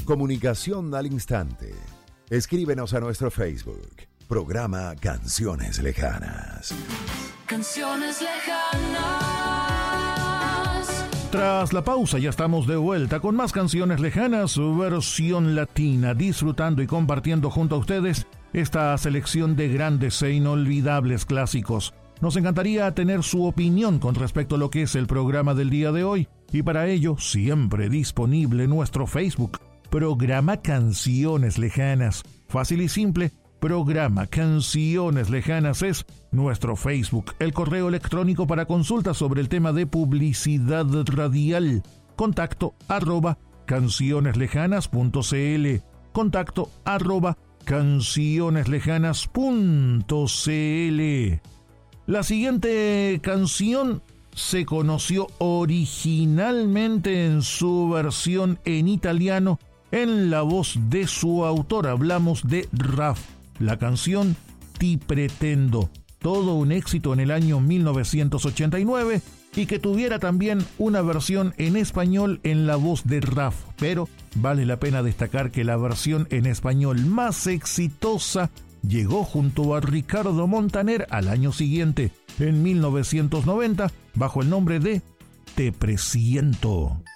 Comunicación al instante. Escríbenos a nuestro Facebook. Programa Canciones Lejanas. Canciones lejanas. Tras la pausa ya estamos de vuelta con más Canciones Lejanas, versión latina, disfrutando y compartiendo junto a ustedes esta selección de grandes e inolvidables clásicos. Nos encantaría tener su opinión con respecto a lo que es el programa del día de hoy, y para ello siempre disponible nuestro Facebook, Programa Canciones Lejanas. Fácil y simple, Programa Canciones Lejanas es nuestro Facebook. El correo electrónico para consultas sobre el tema de publicidad radial, contacto @cancioneslejanas.cl, contacto @cancioneslejanas.cl. La siguiente canción se conoció originalmente en su versión en italiano en la voz de su autor. Hablamos de Raf. La canción Ti Pretendo, todo un éxito en el año 1989 y que tuviera también una versión en español en la voz de Raf, pero vale la pena destacar que la versión en español más exitosa llegó junto a Ricardo Montaner al año siguiente, en 1990, bajo el nombre de Te Presiento.